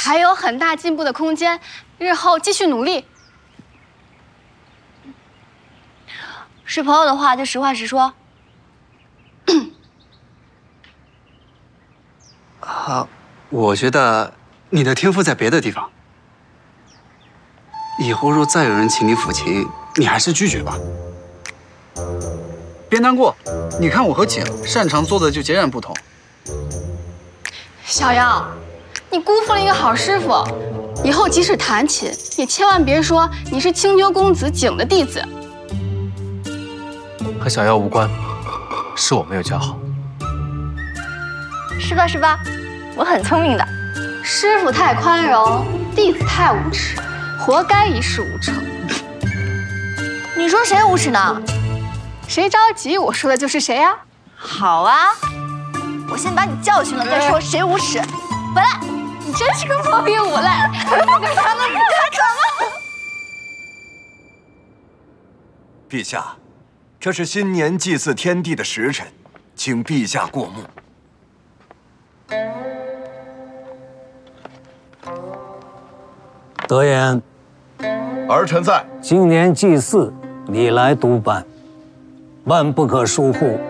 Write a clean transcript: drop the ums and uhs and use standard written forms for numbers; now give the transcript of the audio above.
还有很大进步的空间，日后继续努力。 是朋友的话就实话实说。 我觉得你的天赋在别的地方。以后若再有人请你抚琴，你还是拒绝吧。 别难过，你看我和景擅长做的就截然不同。 小杨，你辜负了一个好师傅，以后即使弹琴，也千万别说你是青丘公子景的弟子。 和小妖无关，是我没有教好。 是吧？是吧？我很聪明的。 师傅太宽容，弟子太无耻，活该一事无成。 你说谁无耻呢？ 谁着急，我说的就是谁呀。 好啊，我先把你教训了再说谁无耻。回来！ 你真是个泼皮无赖！他怎么？ 陛下，这是新年祭祀天地的时辰，请陛下过目。 德言， 儿臣在。 今年祭祀你来督办，万不可疏忽。